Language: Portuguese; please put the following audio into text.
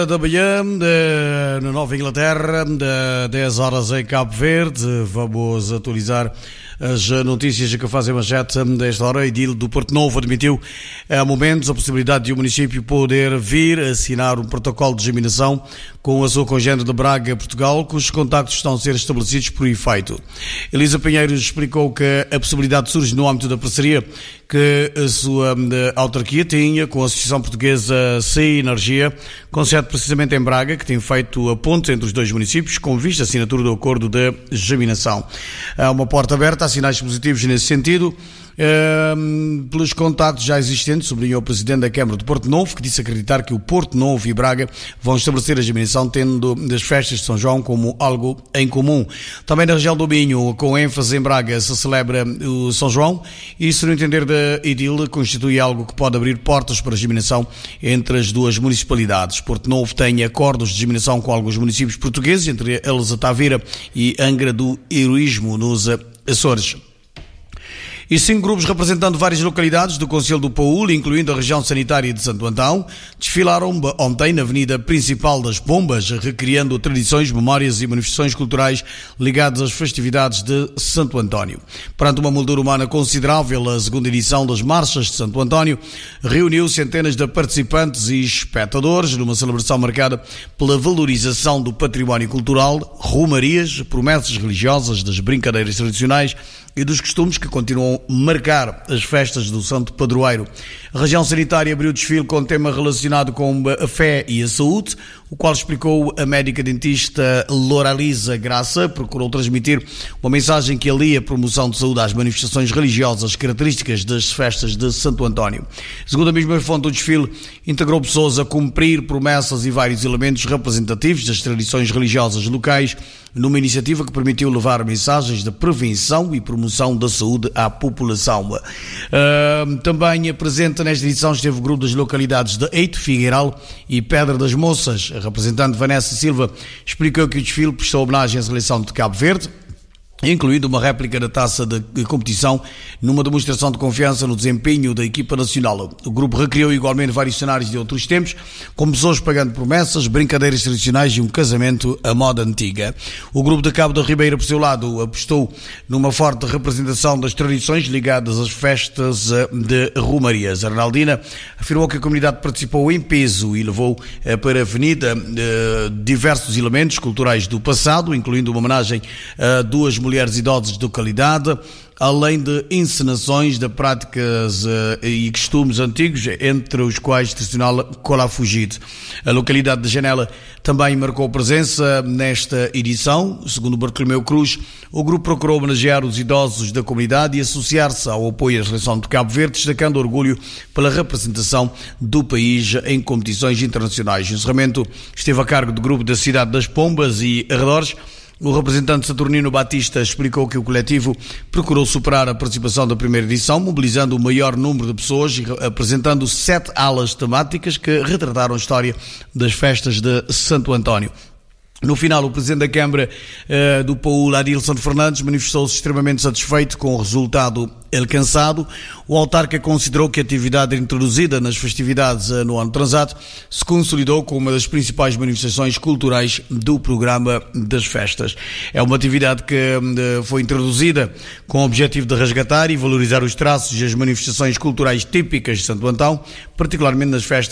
Da manhã, na Nova Inglaterra, 10 horas em Cabo Verde. Vamos atualizar as notícias que fazem manchete desta hora. A edil do Porto Novo admitiu há momentos a possibilidade de o município poder vir a assinar um protocolo de geminação com a sua congênere de Braga, Portugal, cujos contactos estão a ser estabelecidos por efeito. Elisa Pinheiro explicou que a possibilidade surge no âmbito da parceria que a sua autarquia tinha com a Associação Portuguesa Energia, com sede precisamente em Braga, que tem feito a ponte entre os dois municípios com vista à assinatura do acordo de geminação. Há uma porta aberta, há sinais positivos nesse sentido. Pelos contactos já existentes, sublinhou o Presidente da Câmara de Porto Novo, que disse acreditar que o Porto Novo e Braga vão estabelecer a geminação, tendo das festas de São João como algo em comum. Também na região do Minho, com ênfase em Braga, se celebra o São João, e isso, no entender da edil, constitui algo que pode abrir portas para a geminação entre as duas municipalidades. Porto Novo tem acordos de geminação com alguns municípios portugueses, entre eles a Tavira e Angra do Heroísmo, nos Açores. E 5 grupos representando várias localidades do Concelho do Paúl, incluindo a região sanitária de Santo Antão, desfilaram ontem na avenida principal das Pombas, recriando tradições, memórias e manifestações culturais ligadas às festividades de Santo António. Perante uma moldura humana considerável, a segunda edição das Marchas de Santo António reuniu centenas de participantes e espectadores numa celebração marcada pela valorização do património cultural, romarias, promessas religiosas, das brincadeiras tradicionais e dos costumes que continuam a marcar as festas do Santo Padroeiro. A região sanitária abriu o desfile com um tema relacionado com a fé e a saúde, o qual explicou a médica dentista Loralisa Graça. Procurou transmitir uma mensagem que alia a promoção de saúde às manifestações religiosas características das festas de Santo António. Segundo a mesma fonte, o desfile integrou pessoas a cumprir promessas e vários elementos representativos das tradições religiosas locais, numa iniciativa que permitiu levar mensagens de prevenção e promoção da saúde à população. Também presente nesta edição esteve o grupo das localidades de Eito, Figueiral e Pedra das Moças. A representante Vanessa Silva explicou que o desfile prestou homenagem à seleção de Cabo Verde, incluindo uma réplica da taça de competição, numa demonstração de confiança no desempenho da equipa nacional. O grupo recriou igualmente vários cenários de outros tempos, com pessoas pagando promessas, brincadeiras tradicionais e um casamento à moda antiga. O grupo de Cabo da Ribeira, por seu lado, apostou numa forte representação das tradições ligadas às festas de Romarias. A Arnaldina afirmou que a comunidade participou em peso e levou para a avenida diversos elementos culturais do passado, incluindo uma homenagem a duas mulheres idosas de localidade, além de encenações de práticas e costumes antigos, entre os quais tradicional cola fugido. A localidade de Janela também marcou presença nesta edição. Segundo Bartolomeu Cruz, o grupo procurou homenagear os idosos da comunidade e associar-se ao apoio à seleção de Cabo Verde, destacando orgulho pela representação do país em competições internacionais. O encerramento esteve a cargo do grupo da cidade das Pombas e arredores. O representante Saturnino Batista explicou que o coletivo procurou superar a participação da primeira edição, mobilizando o maior número de pessoas e apresentando 7 alas temáticas que retrataram a história das festas de Santo António. No final, o Presidente da Câmara do Paúl, Adilson Fernandes, manifestou-se extremamente satisfeito com o resultado alcançado. O autarca considerou que a atividade introduzida nas festividades no ano transato se consolidou como uma das principais manifestações culturais do programa das festas. É uma atividade que foi introduzida com o objetivo de resgatar e valorizar os traços e as manifestações culturais típicas de Santo Antão, particularmente nas festas